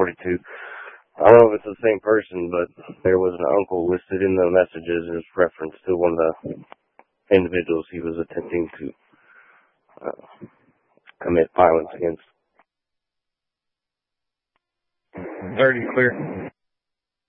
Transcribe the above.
42. I don't know if it's the same person, but there was an uncle listed in the messages as reference to one of the individuals he was attempting to commit violence against. Already clear.